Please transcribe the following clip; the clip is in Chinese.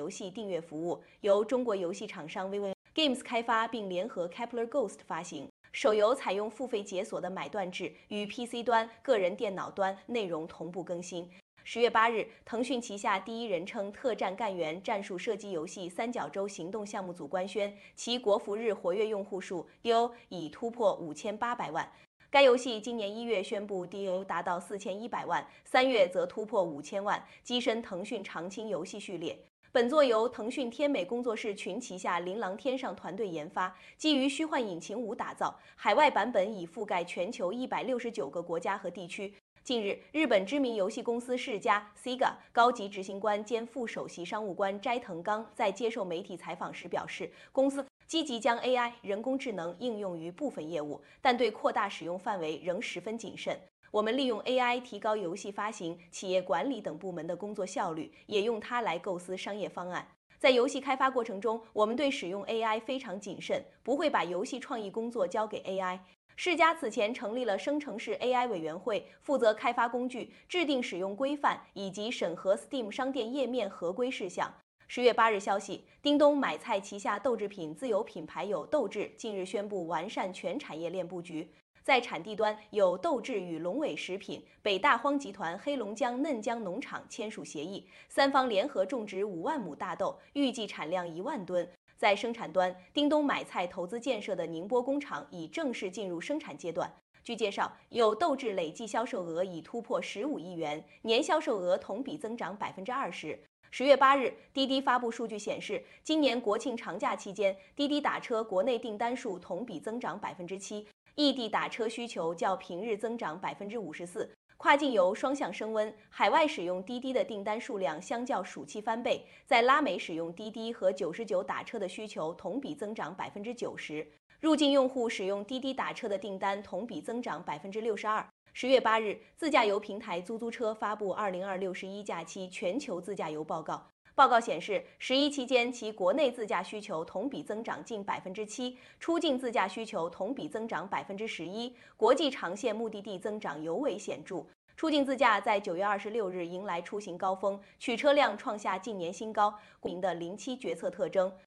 游戏订阅服务，由中国游戏厂商 VV Games 开发，并联合 Kepler Ghost 发行。手游采用付费解锁的买断制，与 PC 端、个人电脑端内容同步更新。10月8日，腾讯旗下第一人称特战干员战术射击游戏三角洲行动项目组官宣，其国服日活跃用户数 DAU 已突破5800万。该游戏今年1月宣布 DAU 达到4100万，3月则突破5000万，跻身腾讯常青游戏序列。本作由腾讯天美工作室群旗下琳琅天上团队研发，基于虚幻引擎5打造，海外版本已覆盖全球169个国家和地区。近日，日本知名游戏公司世嘉 （Sega） 高级执行官兼副首席商务官斋藤刚在接受媒体采访时表示，公司积极将 AI 人工智能应用于部分业务，但对扩大使用范围仍十分谨慎。我们利用 AI 提高游戏发行、企业管理等部门的工作效率，也用它来构思商业方案。在游戏开发过程中，我们对使用 AI 非常谨慎，不会把游戏创意工作交给 AI。世嘉此前成立了生成式 AI 委员会，负责开发工具、制定使用规范以及审核 Steam 商店页面合规事项。10月8日消息，叮咚买菜旗下豆制品自有品牌有豆制近日宣布完善全产业链布局。在产地端，有豆制与龙尾食品、北大荒集团黑龙江嫩江农场签署协议，三方联合种植5万亩大豆，预计产量1万吨。在生产端，叮咚买菜投资建设的宁波工厂已正式进入生产阶段。据介绍，有豆制累计销售额已突破15亿元，年销售额同比增长20%。10月8日，滴滴发布数据显示，今年国庆长假期间，滴滴打车国内订单数同比增长7%，异地打车需求较平日增长54%。跨境游双向升温，海外使用滴滴的订单数量相较暑期翻倍，在拉美使用滴滴和99打车的需求同比增长90%，入境用户使用滴滴打车的订单同比增长62%。10月8日，自驾游平台租车发布2026-11假期全球自驾游报告。报告显示，11期间其国内自驾需求同比增长近7%，出境自驾需求同比增长11%，国际长线目的地增长尤为显著。出境自驾在9月26日迎来出行高峰，取车量创下近年新高，的07决策特征。